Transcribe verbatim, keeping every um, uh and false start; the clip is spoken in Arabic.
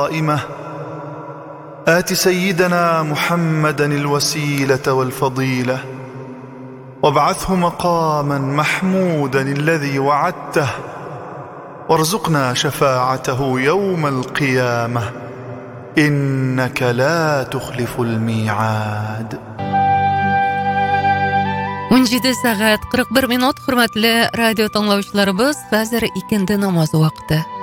قائمة آت سيدنا محمدا الوسيلة والفضيلة وابعثه مقاما محمودا الذي وعدته وارزقنا شفاعته يوم القيامة إنك لا تخلف الميعاد. он жеті сағат қырық бір минут. Hurmatli radio tinglovchilarimiz, hozir ikindi namoz vaqti.